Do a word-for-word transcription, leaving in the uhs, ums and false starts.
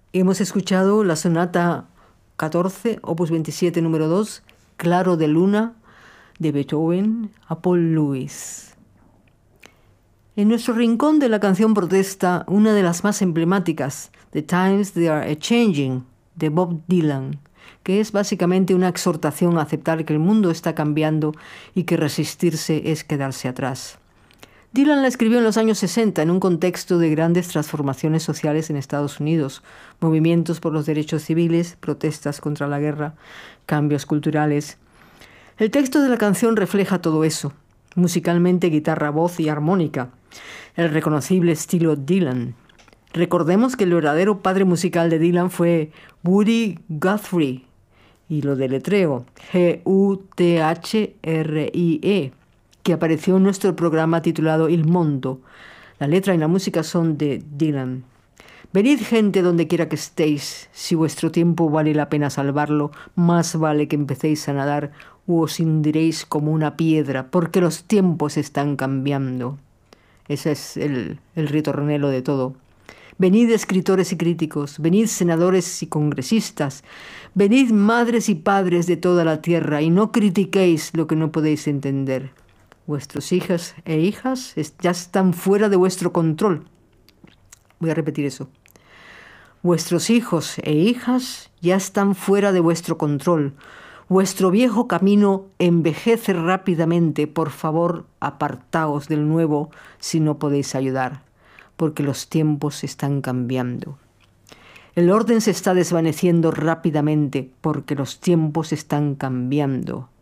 Hemos escuchado la sonata catorce, opus veintisiete, número dos, Claro de Luna, de Beethoven, a Paul Lewis. En nuestro rincón de la canción protesta, una de las más emblemáticas, The Times They Are A-Changing, de Bob Dylan, que es básicamente una exhortación a aceptar que el mundo está cambiando y que resistirse es quedarse atrás. Dylan la escribió en los años sesenta en un contexto de grandes transformaciones sociales en Estados Unidos, movimientos por los derechos civiles, protestas contra la guerra, cambios culturales. El texto de la canción refleja todo eso, musicalmente guitarra, voz y armónica, el reconocible estilo Dylan. Recordemos que el verdadero padre musical de Dylan fue Woody Guthrie, y lo deletreo, G U T H R I E, que apareció en nuestro programa titulado Il Mondo. La letra y la música son de Dylan. Venid, gente, donde quiera que estéis, si vuestro tiempo vale la pena salvarlo, más vale que empecéis a nadar o os hundiréis como una piedra, porque los tiempos están cambiando. Ese es el, el ritornelo de todo. Venid, escritores y críticos, venid, senadores y congresistas, venid, madres y padres de toda la tierra, y no critiquéis lo que no podéis entender. Vuestros hijas e hijas ya están fuera de vuestro control. Voy a repetir eso. Vuestros hijos e hijas ya están fuera de vuestro control. Vuestro viejo camino envejece rápidamente. Por favor, apartaos del nuevo si no podéis ayudar, porque los tiempos están cambiando. El orden se está desvaneciendo rápidamente porque los tiempos están cambiando.